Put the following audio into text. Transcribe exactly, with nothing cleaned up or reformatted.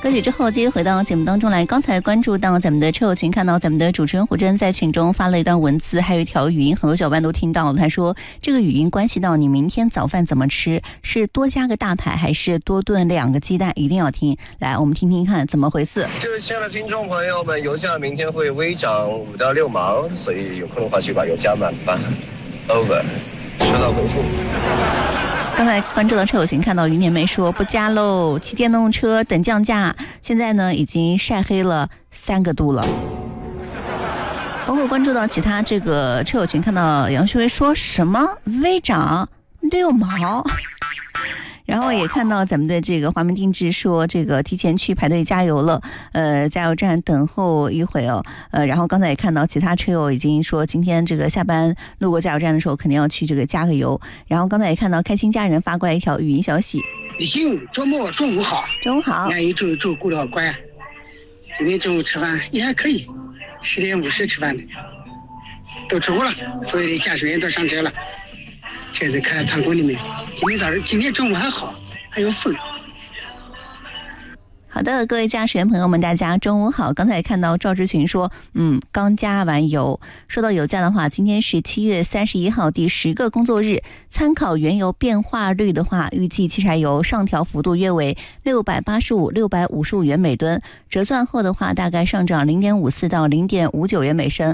歌曲之后继续回到节目当中来。刚才关注到咱们的车友群，看到咱们的主持人胡真在群中发了一段文字，还有一条语音，很多小伙伴都听到了。他说这个语音关系到你明天早饭怎么吃，是多加个大排还是多炖两个鸡蛋，一定要听。来，我们听听看怎么回事。 各位亲爱的听众朋友们，油价明天会微涨五到六毛，所以有空的话去把油加满吧。 over 收到回复。 刚才关注到车友群，看到余年梅说不加喽，骑电动车等降价，现在呢已经晒黑了三个度了。包括关注到其他这个车友群，看到杨旭威说什么微涨六毛。然后也看到咱们的这个华明定制说这个提前去排队加油了，呃，加油站等候一会哦，呃，然后刚才也看到其他车友已经说今天这个下班路过加油站的时候肯定要去这个加个油。然后刚才也看到开心家人发过来一条语音消息： 李静，周末中午好。 中午好。 俺一周周顾了乖，今天中午吃饭也还可以，十点五十吃饭的，都出了，所有的驾驶员都上车了。这次开在仓库里面，今天早上今天中午还好，还有风。 好的，各位驾驶员朋友们，大家中午好。刚才看到赵志群说，嗯，刚加完油。说到油价的话，今天是七月三十一号，第十个工作日。参考原油变化率的话，预计汽柴油上调幅度约为六百八十五、六百五十五元每吨，折算后的话，大概上涨零点五四到零点五九元每升。